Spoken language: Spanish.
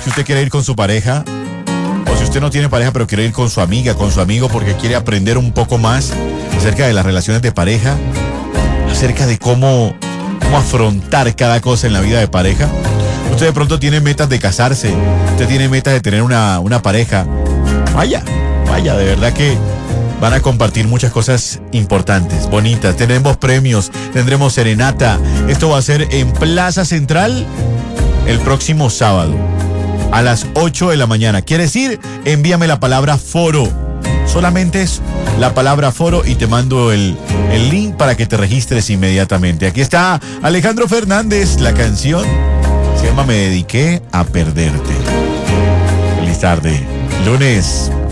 que usted quiere ir con su pareja, o si usted no tiene pareja pero quiere ir con su amiga, con su amigo porque quiere aprender un poco más acerca de las relaciones de pareja, acerca de cómo afrontar cada cosa en la vida de pareja. Usted de pronto tiene metas de casarse, usted tiene metas de tener una pareja. Vaya, de verdad que van a compartir muchas cosas importantes, bonitas. Tenemos premios, tendremos serenata. Esto va a ser en Plaza Central el próximo sábado a las 8 de la mañana. ¿Quieres ir? Envíame la palabra foro. Solamente es la palabra foro y te mando el link para que te registres inmediatamente. Aquí está Alejandro Fernández, la canción se llama Me dediqué a perderte. Feliz tarde, lunes.